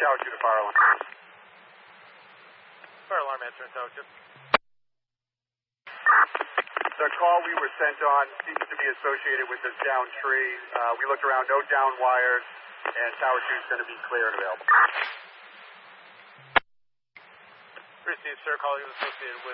Tower 2 to fire alarm. Fire alarm answering Tower 2. The call we were sent on seems to be associated with this down tree. We looked around, no down wires, and Tower 2 is going to be clear and available. Received, sir. Calling is associated with